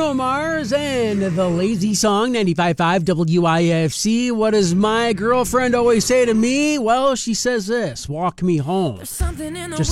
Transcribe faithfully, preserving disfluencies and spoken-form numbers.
Bruno Mars and the Lazy Song, ninety-five point five W I F C. What does my girlfriend always say to me? Well, she says this: walk me home. Just